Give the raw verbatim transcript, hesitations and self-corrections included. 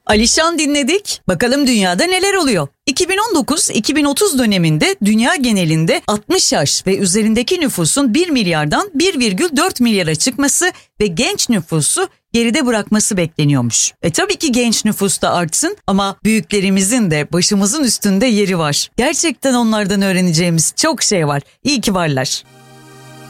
Alişan dinledik. Bakalım dünyada neler oluyor? iki bin on dokuz iki bin otuz döneminde dünya genelinde altmış yaş ve üzerindeki nüfusun bir milyardan bir virgül dört milyara çıkması ve genç nüfusu geride bırakması bekleniyormuş. E tabii ki genç nüfus da artsın ama büyüklerimizin de başımızın üstünde yeri var. Gerçekten onlardan öğreneceğimiz çok şey var. İyi ki varlar.